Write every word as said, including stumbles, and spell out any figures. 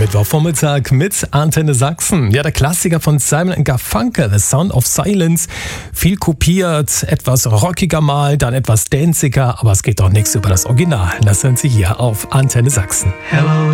Mittwochvormittag mit Antenne Sachsen. Ja, der Klassiker von Simon and Garfunkel, The Sound of Silence. Viel kopiert, etwas rockiger mal, dann etwas danziger, aber es geht doch nichts über das Original. Das hören Sie hier auf Antenne Sachsen. Hello.